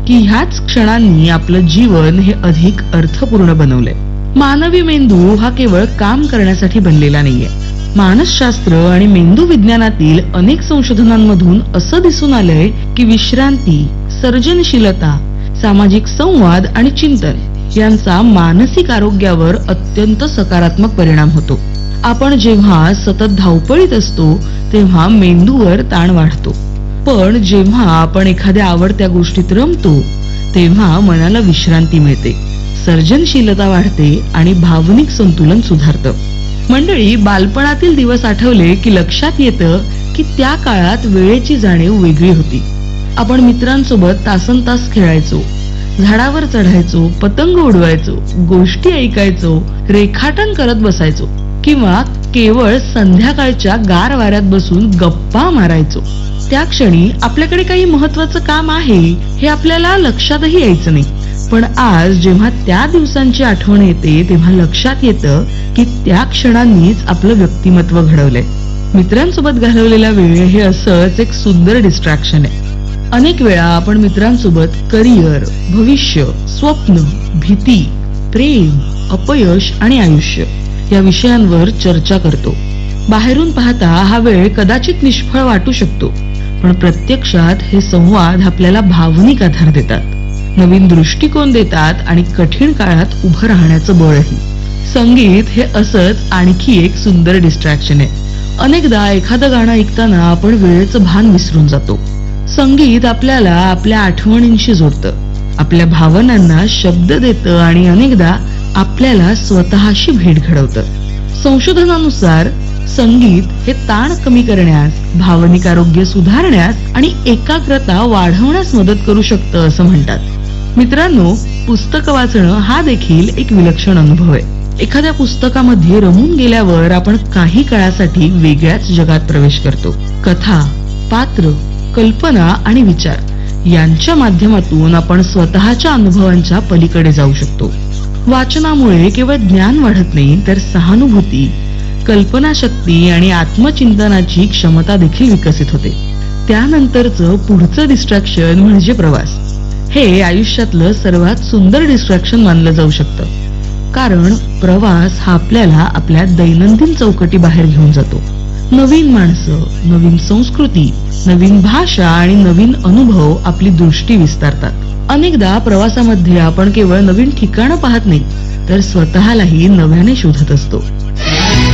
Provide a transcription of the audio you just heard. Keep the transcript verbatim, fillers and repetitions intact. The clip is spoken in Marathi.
की ह्याच क्षणांनी आपलं जीवन हे अधिक अर्थपूर्ण बनवलंय. मानवी मेंदू हा केवळ काम करण्यासाठी बनलेला नाहीये. मानसशास्त्र आणि मेंदू विज्ञानातील अनेक संशोधनांमधून असं दिसून आलंय की विश्रांती, सर्जनशीलता, सामाजिक संवाद आणि चिंतन यांचा मानसिक आरोग्यावर अत्यंत सकारात्मक परिणाम होतो. आपण जेव्हा सतत धावपळीत असतो तेव्हा मेंदूवर ताण वाढतो, पण जेव्हा आपण एखाद्या आवडत्या गोष्टीत रमतो तेव्हा मनाला विश्रांती मिळते, सर्जनशीलता वाढते आणि भावनिक संतुलन सुधारतं. मंडळी, बालपणातील दिवस आठवले की लक्षात येतं की त्या काळात वेळेची जाणीव वेगळी होती. आपण मित्रांसोबत तासनतास खेळायचो, झाडावर चढायचो, पतंग उडवायचो, गोष्टी ऐकायचो, रेखाटन करत बसायचो किंवा केवळ संध्याकाळच्या गार वाऱ्यात बसून गप्पा मारायचो. त्या क्षणी आपल्याकडे काही महत्वाचं काम आहे हे आपल्याला लक्षातही यायचं नाही, पण आज जेव्हा त्या दिवसांची आठवण येते तेव्हा लक्षात येतं की त्या क्षणांनीच आपलं व्यक्तिमत्व घडवलंय. मित्रांसोबत घालवलेला वेळ हे असंच एक सुंदर डिस्ट्रॅक्शन आहे. अनेक वेळा आपण मित्रांसोबत करिअर, भविष्य, स्वप्न, भीती, प्रेम, अपयश आणि आयुष्य या विषयांवर चर्चा करतो. बाहेरून पाहता हा वेळ कदाचित निष्फळ वाटू शकतो, पण प्रत्यक्षात हे संवाद आपल्याला भावनिक आधार देतात, नवीन दृष्टिकोन देतात आणि कठीण काळात उभं राहण्याचं बळही. संगीत हे असंच आणखी एक सुंदर डिस्ट्रॅक्शन आहे. अनेकदा एखादं गाणं ऐकताना आपण वेळेचं भान विसरून जातो. संगीत आपल्याला आपल्या आठवणींशी जोडतं, आपल्या भावनांना शब्द देतं आणि अनेकदा आपल्याला स्वतःशी भेट घडवतं. संशोधनानुसार संगीत हे ताण कमी करण्यास, भावनिक आरोग्य सुधारण्यास आणि एकाग्रता वाढवण्यास मदत करू शकतं असं म्हणतात. मित्रांनो, पुस्तक वाचणं हा देखील एक विलक्षण अनुभव आहे. एखाद्या पुस्तकामध्ये रमून गेल्यावर आपण काही काळासाठी वेगळ्याच जगात प्रवेश करतो. कथा, पात्र, कल्पना आणि विचार यांच्या माध्यमातून आपण स्वतःच्या अनुभवांच्या पलीकडे जाऊ शकतो. वाचनामुळे केवळ ज्ञान वाढत नाही, तर सहानुभूती, कल्पनाशक्ती आणि आत्मचिंतनाची क्षमता देखील विकसित होते. त्यानंतरचं पुढचं डिस्ट्रॅक्शन म्हणजे प्रवास. हे आयुष्यातलं सर्वात सुंदर डिस्ट्रॅक्शन मानलं जाऊ शकतं, कारण प्रवास हा आपल्याला आपल्या दैनंदिन चौकटी बाहेर घेऊन जातो. नवीन माणसं, नवीन संस्कृती, नवीन भाषा आणि नवीन अनुभव आपली दृष्टी विस्तारतात. अनेकदा प्रवासामध्ये आपण केवळ नवीन ठिकाणं पाहत नाही, तर स्वतःलाही नव्याने शोधत असतो.